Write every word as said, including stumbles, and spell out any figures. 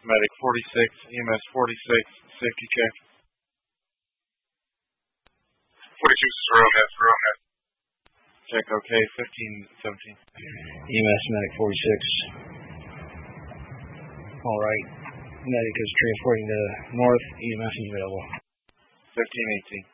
Medic forty-six, E M S forty-six, safety check. forty-six is Arrowhead, Arrowhead. Check okay, fifteen seventeen. E M S Medic forty-six. All right. Medic is transporting to north. E M S is available. fifteen eighteen.